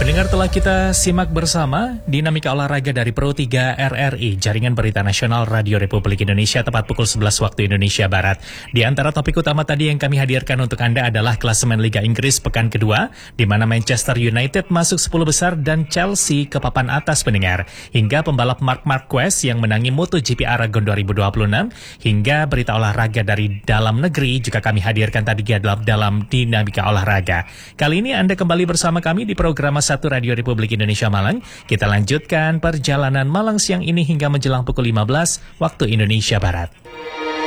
Pendengar, telah kita simak bersama dinamika olahraga dari Pro 3 RRI, Jaringan Berita Nasional Radio Republik Indonesia, tepat pukul 11 waktu Indonesia Barat. Di antara topik utama tadi yang kami hadirkan untuk Anda adalah klasemen Liga Inggris pekan kedua, di mana Manchester United masuk 10 besar dan Chelsea ke papan atas, pendengar. Hingga pembalap Marc Marquez yang menangi MotoGP Aragon 2026, hingga berita olahraga dari dalam negeri juga kami hadirkan tadi dalam dinamika olahraga. Kali ini Anda kembali bersama kami di program 1 Radio Republik Indonesia Malang. Kita lanjutkan perjalanan Malang siang ini hingga menjelang pukul 15 waktu Indonesia Barat.